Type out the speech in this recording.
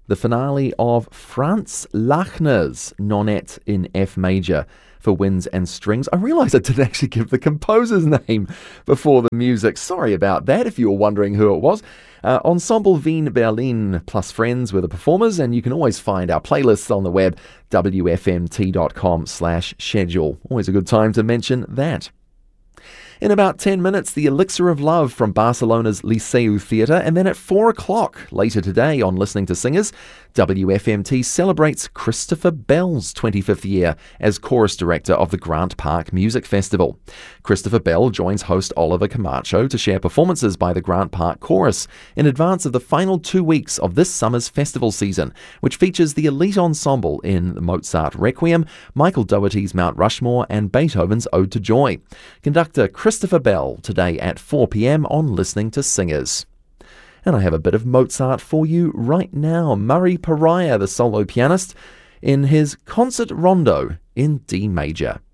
the finale of Franz Lachner's Nonette in F major for winds and strings. I realised I didn't actually give the composer's name before the music. Sorry about that if you were wondering who it was. Ensemble Wien Berlin plus Friends were the performers, and you can always find our playlists on the web, wfmt.com/schedule. Always a good time to mention that. In about 10 minutes, the Elixir of Love from Barcelona's Liceu Theatre, and then at 4 o'clock later today on Listening to Singers, WFMT celebrates Christopher Bell's 25th year as chorus director of the Grant Park Music Festival. Christopher Bell joins host Oliver Camacho to share performances by the Grant Park Chorus in advance of the final 2 weeks of this summer's festival season, which features the elite ensemble in Mozart Requiem, Michael Dougherty's Mount Rushmore, and Beethoven's Ode to Joy. Conductor Christopher Bell today at 4 p.m. on Listening to Singers. And I have a bit of Mozart for you right now. Murray Pariah, the solo pianist, in his Concert Rondo in D major.